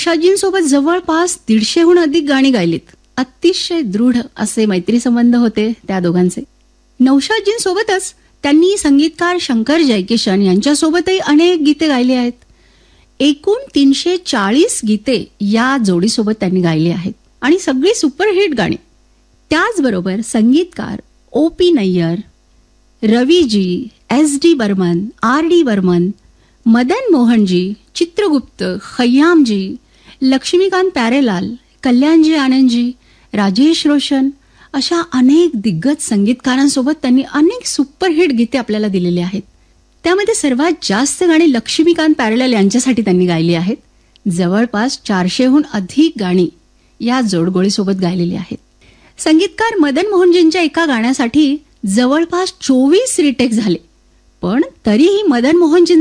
नौशादजींसोबत जवळपास 150हून अधिक गाणी गायलीत. अतिशय दृढ असे मैत्री संबंध होते त्या दोघांचे. नौशादजींसोबतच त्यांनी संगीतकार शंकर जयकिशन यांच्यासोबतही अनेक गीते गायली आहेत. एकूण 340 गीते या जोडीसोबत त्यांनी गायली आहेत आणि सगळी सुपरहिट गाणी. त्याचबरोबर संगीतकार O.P. Nayyar, Raviji, S.D. Burman, R.D. Burman, Madan Mohanji, Chitragupta, खय्यामजी, Laxmikant Pyarelal, Kalyanji Anandji, Rajesh Roshan अशा अनेक दिग्गज संगीतकारांसोबत त्यांनी अनेक सुपरहिट गीते आपल्याला दिलेली आहेत. त्यामध्ये सर्वात जास्त गाणी लक्ष्मीकांत प्यारेलाल यांच्यासाठी त्यांनी गायली आहेत. जवळपास 400हून अधिक गाणी या जोडगोळीसोबत गायलेली आहेत. संगीतकार मदन मोहनजींच्या एका गाण्यासाठी जवळपास 24 रिटेक झाले, पण तरीही मदन मोहनजी